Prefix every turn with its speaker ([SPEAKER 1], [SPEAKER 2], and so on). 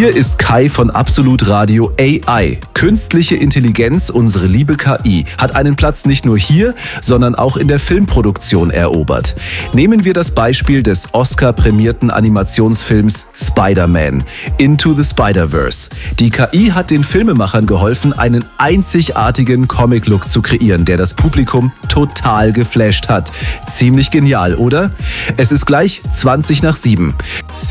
[SPEAKER 1] Hier ist Kai von Absolut Radio AI. Künstliche Intelligenz, unsere liebe KI, hat einen Platz nicht nur hier, sondern auch in der Filmproduktion erobert. Nehmen wir das Beispiel des Oscar-prämierten Animationsfilms Spider-Man, Into the Spider-Verse. Die KI hat den Filmemachern geholfen, einen einzigartigen Comic-Look zu kreieren, der das Publikum total geflasht hat. Ziemlich genial, oder? Es ist gleich 7:20.